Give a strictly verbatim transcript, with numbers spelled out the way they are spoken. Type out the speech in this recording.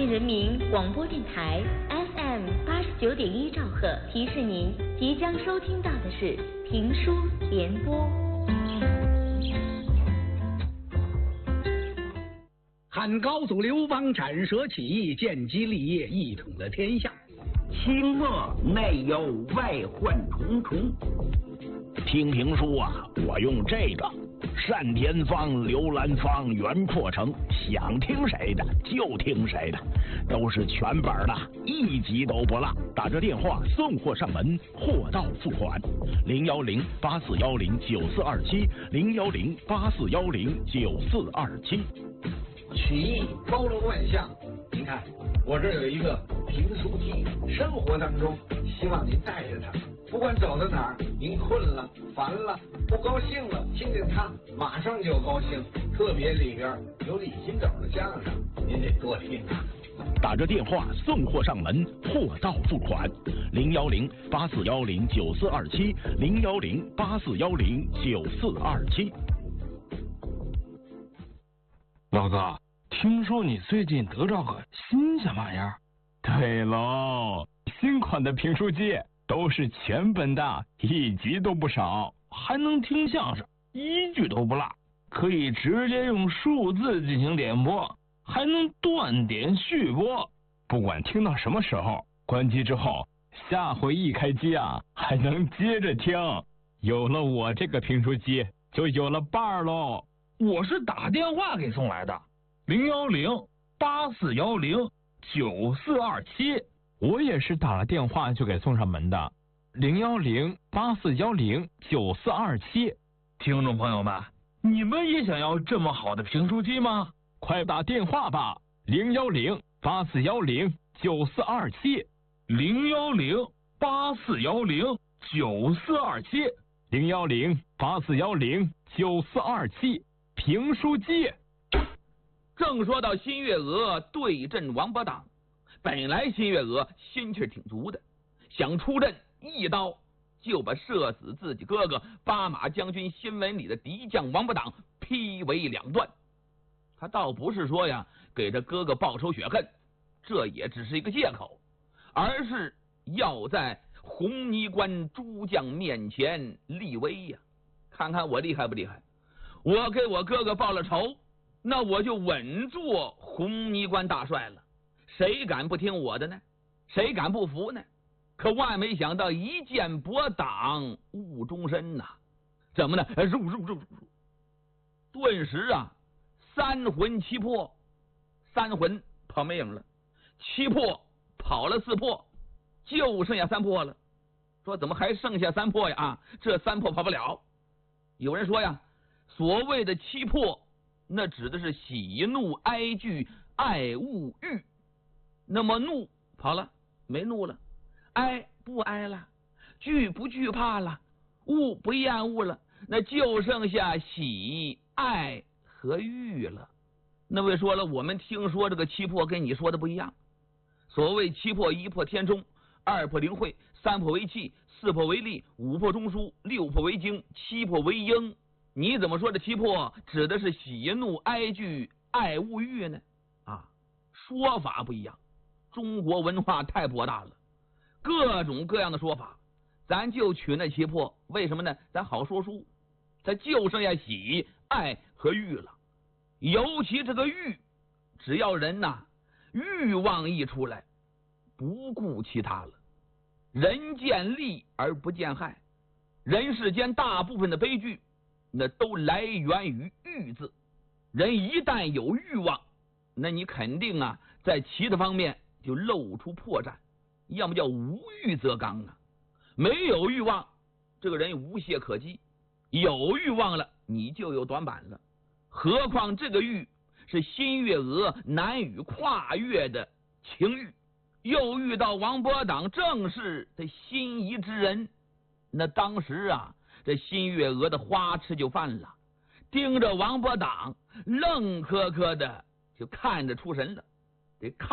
县人民广播电台 F M 八十九点一兆赫，提示您即将收听到的是评书联播。 汉高祖刘邦斩蛇起义，建基立业，一统了天下。 清末内忧外患重重。 听评书啊，我用这个单田芳、刘兰芳、袁阔成，想听谁的就听谁的，都是全本的，一集都不落。打这电话送货上门，货到付款。零幺零八四幺零九四二七，零幺零八四幺零九四二七。 曲艺包罗万象，您看我这有一个评书机，生活当中希望您带着它，不管走到哪儿，您困了、烦了、不高兴了，听见它马上就高兴。特别里边有李金斗的相声，您得多听啊。 打着电话送货上门，货到付款。零幺零八四幺零九四二七，零幺零八四幺零九四二七。 老哥，听说你最近得着个新鲜玩意儿？ 对喽，新款的评书机都是全本的，一集都不少， 还能听相声，一句都不落，可以直接用数字进行点播，还能断点续播， 不管听到什么时候，关机之后，下回一开机啊，还能接着听。有了我这个评书机，就有了伴儿喽。 我是打电话给送来的，零幺零八四幺零九四二七。 我也是打了电话就给送上门的，零幺零八四幺零九四二七。 听众朋友们，你们也想要这么好的评书机吗？ 快打电话吧，零幺零八四幺零九四二七， 零幺零八四幺零九四二七， 零幺零八四幺零九四二七。评书机。 正说到新月娥对阵王八党，本来新月娥心气挺足的，想出阵一刀就把射死自己哥哥八马将军新闻里的敌将王八党劈为两段。他倒不是说呀给这哥哥报仇雪恨，这也只是一个借口，而是要在红泥关诸将面前立威呀，看看我厉害不厉害。我给我哥哥报了仇，那我就稳坐红泥关大帅了，谁敢不听我的呢？谁敢不服呢？可万没想到一剑搏挡误终身呐、啊！怎么呢？入入入入，顿时啊，三魂七魄，三魂跑没影了，七魄跑了四魄，就剩下三魄了。说怎么还剩下三魄呀？啊，这三魄跑不了。有人说呀，所谓的七魄，那指的是喜怒哀惧爱恶欲。那么怒跑了，没怒了；哀不哀了；惧不惧怕了；恶不厌恶了。那就剩下喜爱和欲了。那位说了，我们听说这个七魄跟你说的不一样。所谓七魄，一魄天中，二魄灵慧，三魄为气，四魄为力，五魄中枢，六魄为精，七魄为阴。你怎么说这七魄指的是喜怒哀惧爱恶欲呢？啊，说法不一样。中国文化太博大了，各种各样的说法，咱就取那七魄。为什么呢？咱好说书，咱就剩下喜爱和欲了。尤其这个欲，只要人呐、啊、欲望一出来，不顾其他了。人见利而不见害，人世间大部分的悲剧那都来源于欲字。人一旦有欲望，那你肯定啊在其他方面就露出破绽，要么叫无欲则刚啊。没有欲望，这个人无懈可击；有欲望了，你就有短板了。何况这个欲是新月娥难以跨越的情欲，又遇到王伯党正是他心仪之人，那当时啊这新月娥的花痴就犯了，盯着王伯党愣磕磕的就看着出神了，得看